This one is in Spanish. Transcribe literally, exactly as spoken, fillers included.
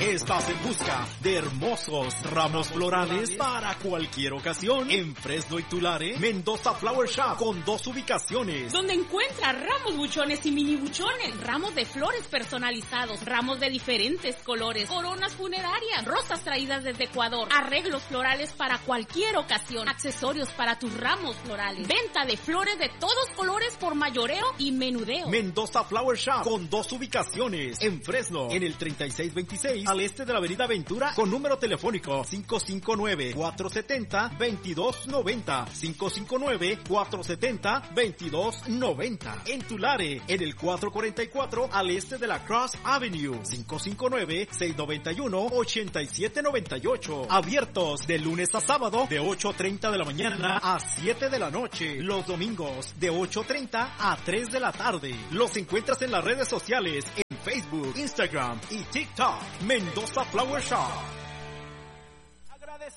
Estás en busca de hermosos ramos florales para cualquier ocasión. En Fresno y Tulare, Mendoza Flower Shop con dos ubicaciones. Donde encuentra ramos buchones y mini buchones, ramos de flores personalizados, ramos de diferentes colores, coronas funerarias, rosas traídas desde Ecuador, arreglos florales para cualquier ocasión, accesorios para tus ramos florales, venta de flores de todos colores por mayoreo y menudeo. Mendoza Flower Shop con dos ubicaciones. En Fresno, en el treinta y seis veintiséis, al este de la avenida Ventura, con número telefónico cinco cinco nueve, cuatro siete cero, dos dos nueve cero, cinco cinco nueve, cuatro siete cero, dos dos nueve cero. En Tulare, en el cuatrocientos cuarenta y cuatro, al este de la Cross Avenue, cinco cinco nueve, seis nueve uno, ocho siete nueve ocho. Abiertos de lunes a sábado, de ocho treinta de la mañana a siete de la noche. Los domingos, de ocho treinta a tres de la tarde. Los encuentras en las redes sociales, en Facebook, Instagram y TikTok. Mendoza Flower Shop.